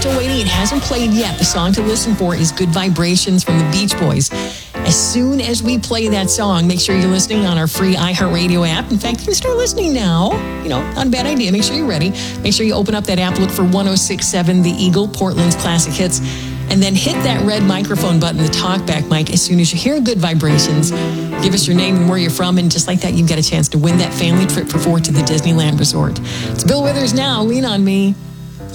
still waiting. It hasn't played yet. The song to listen for is Good Vibrations from the Beach Boys. As soon as we play that song, make sure you're listening on our free iHeartRadio app. In fact, you can start listening now. Not a bad idea. Make sure you're ready. Make sure you open up that app, look for 106.7 The Eagle, Portland's Classic Hits, and then hit that red microphone button, the talkback mic, as soon as you hear Good Vibrations. Give us your name and where you're from, and just like that, you get a chance to win that family trip for four to the Disneyland Resort. It's Bill Withers now. Lean on Me.